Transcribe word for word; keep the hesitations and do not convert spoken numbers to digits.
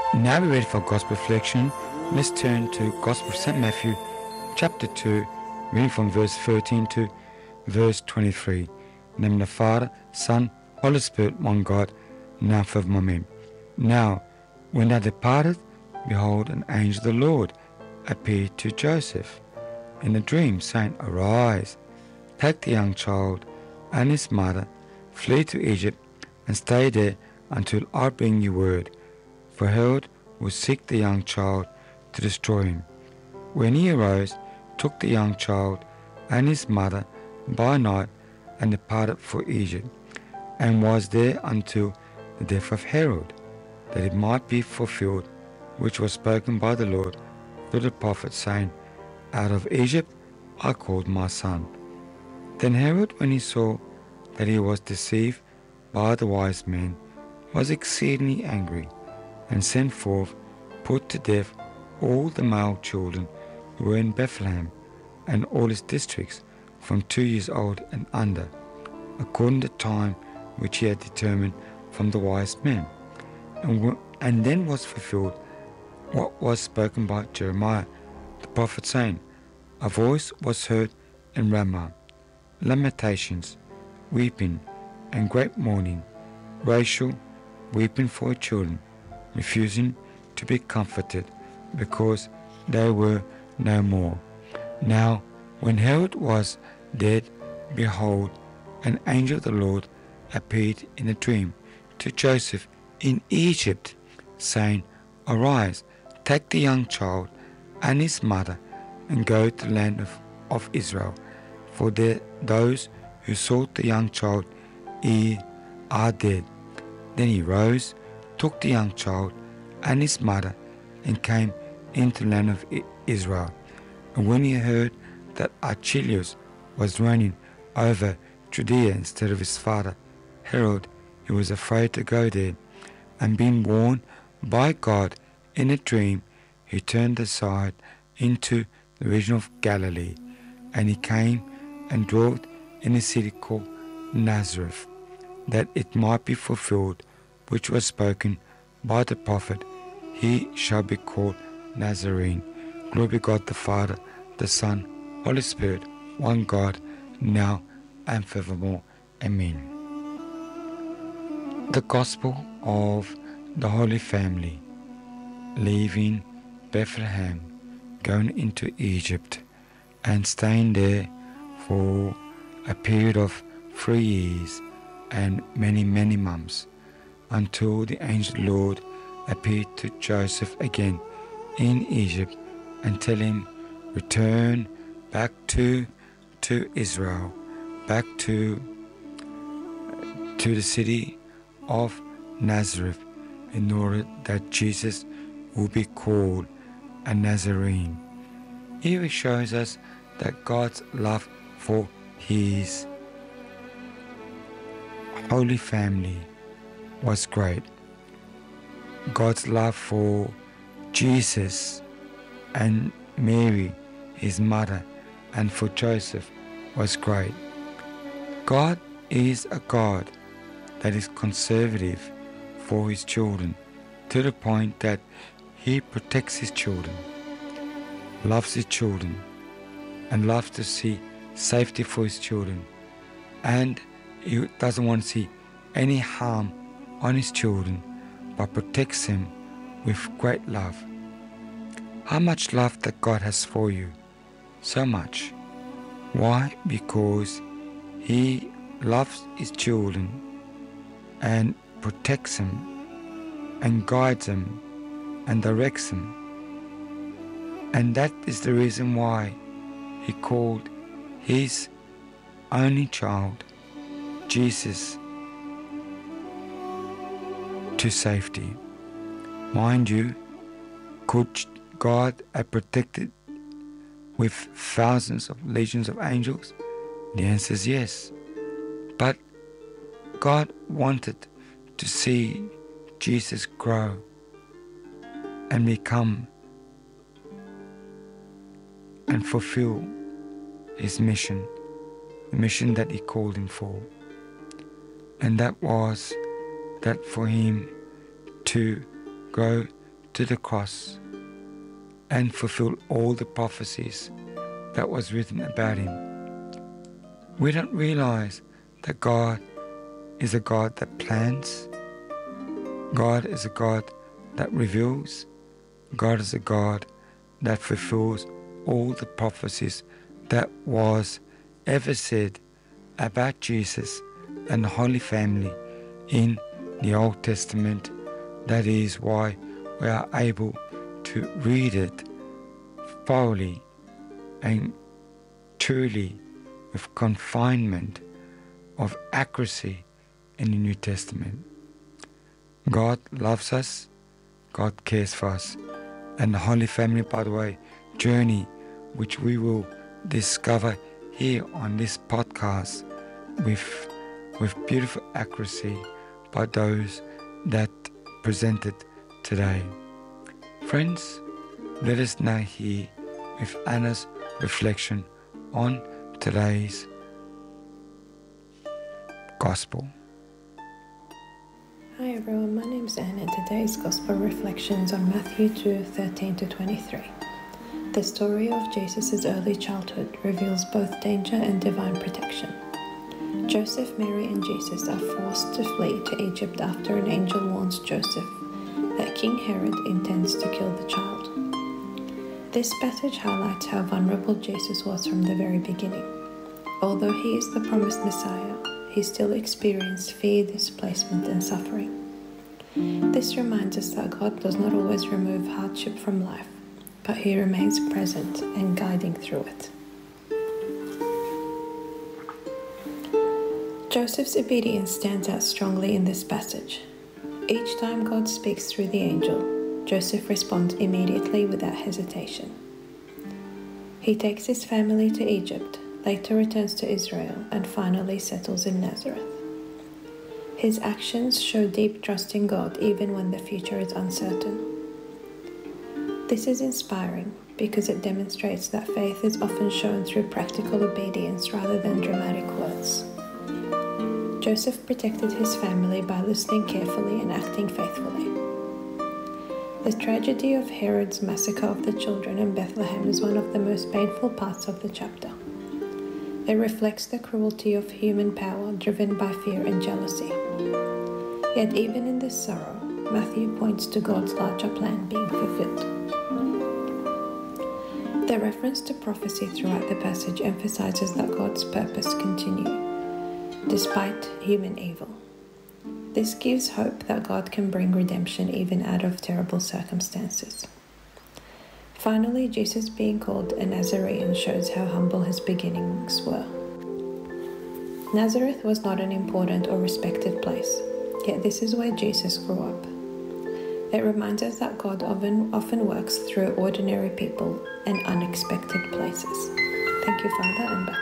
Now we're ready for Gospel Reflection. Let's turn to Gospel of Saint Matthew, chapter two, reading from verse thirteen to verse twenty-three. In the name of the Father, Son, Holy Spirit, one God, now forevermore. Amen. Now, when they departed, behold, an angel of the Lord appeared to Joseph in a dream, saying, Arise, take the young child and his mother, flee to Egypt, and stay there until I bring you word. For Herod will seek the young child to destroy him. When he arose, took the young child and his mother by night, and departed for Egypt, and was there until the death of Herod, that it might be fulfilled which was spoken by the Lord through the prophet, saying, Out of Egypt I called my son. Then Herod, when he saw that he was deceived by the wise men, was exceedingly angry, and sent forth, put to death all the male children who were in Bethlehem and all his districts, from two years old and under, according to the time which he had determined from the wise men. And, w- and then was fulfilled what was spoken by Jeremiah the prophet, saying, A voice was heard in Ramah, lamentations, weeping, and great mourning, Rachel weeping for her children, refusing to be comforted, because they were no more. Now, when Herod was dead, behold, an angel of the Lord appeared in a dream to Joseph in Egypt, saying, Arise, take the young child and his mother, and go to the land of, of Israel, for there those who sought the young child are dead. Then he rose, took the young child and his mother, and came into the land of Israel. And when he heard that Archelaus was reigning over Judea instead of his father Herod, he was afraid to go there. And being warned by God in a dream, he turned aside into the region of Galilee. And he came and dwelt in a city called Nazareth, that it might be fulfilled which was spoken by the prophet, He shall be called Nazarene. Glory be God the Father, the Son, Holy Spirit, one God, now and forevermore. Amen. The Gospel of the Holy Family, leaving Bethlehem, going into Egypt, and staying there for a period of three years and many, many months, until the angel Lord appeared to Joseph again in Egypt and tell him, return back to to Israel, back to to the city of Nazareth, in order that Jesus will be called a Nazarene. Here it shows us that God's love for His Holy Family was great. God's love for Jesus and Mary, his mother, and for Joseph was great. God is a God that is conservative for his children, to the point that he protects his children, loves his children, and loves to see safety for his children, and he doesn't want to see any harm on his children, but protects them with great love. How much love that God has for you? So much. Why? Because He loves His children and protects them and guides them and directs them. And that is the reason why He called His only child, Jesus, to safety. Mind you, could God have protected with thousands of legions of angels? The answer is yes. But God wanted to see Jesus grow and become and fulfill His mission, the mission that He called Him for. And that was that for Him to go to the cross and fulfilled all the prophecies that was written about him. We don't realize that God is a God that plans. God is a God that reveals. God is a God that fulfills all the prophecies that was ever said about Jesus and the Holy Family in the Old Testament. That is why we are able to read it thoroughly and truly with confinement of accuracy in the New Testament. God loves us, God cares for us, and the Holy Family, by the way, journey which we will discover here on this podcast with, with beautiful accuracy by those that presented today. Friends, let us now hear with Anna's reflection on today's Gospel. Hi everyone, my name is Anne and today's Gospel reflections on Matthew two, thirteen to twenty-three. The story of Jesus' early childhood reveals both danger and divine protection. Joseph, Mary and Jesus are forced to flee to Egypt after an angel warns Joseph that King Herod intends to kill the child. This passage highlights how vulnerable Jesus was from the very beginning. Although he is the promised Messiah, he still experienced fear, displacement and suffering. This reminds us that God does not always remove hardship from life, but he remains present and guiding through it. Joseph's obedience stands out strongly in this passage. Each time God speaks through the angel, Joseph responds immediately without hesitation. He takes his family to Egypt, later returns to Israel, and finally settles in Nazareth. His actions show deep trust in God even when the future is uncertain. This is inspiring because it demonstrates that faith is often shown through practical obedience rather than dramatic words. Joseph protected his family by listening carefully and acting faithfully. The tragedy of Herod's massacre of the children in Bethlehem is one of the most painful parts of the chapter. It reflects the cruelty of human power driven by fear and jealousy. Yet even in this sorrow, Matthew points to God's larger plan being fulfilled. The reference to prophecy throughout the passage emphasizes that God's purpose continues, despite human evil. This gives hope that God can bring redemption even out of terrible circumstances. Finally, Jesus being called a Nazarene shows how humble his beginnings were. Nazareth was not an important or respected place, yet this is where Jesus grew up. It reminds us that God often, often works through ordinary people and unexpected places. Thank you, Father, and back.